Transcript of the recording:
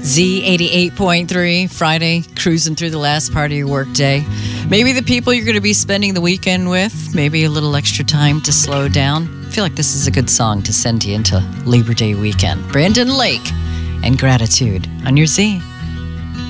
Z88.3, Friday, cruising through the last part of your workday. Maybe the people you're going to be spending the weekend with, maybe a little extra time to slow down. I feel like this is a good song to send you into Labor Day weekend. Brandon Lake and Gratitude on your Z.